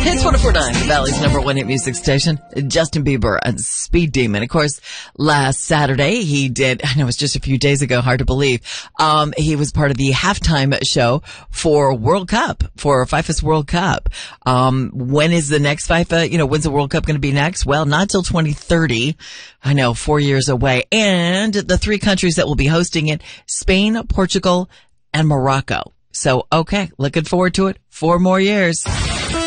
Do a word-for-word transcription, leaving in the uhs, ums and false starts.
Hits one oh four point nine, the Valley's number one hit music station. Justin Bieber and Speed Demon. Of course, last Saturday he did, I know it was just a few days ago, hard to believe. Um, he was part of the halftime show for World Cup, for FIFA's World Cup. Um, when is the next FIFA, you know, when's the World Cup going to be next? Well, not till twenty thirty. I know, four years away. And the three countries that will be hosting it, Spain, Portugal, and Morocco. So, okay, looking forward to it. Four more years.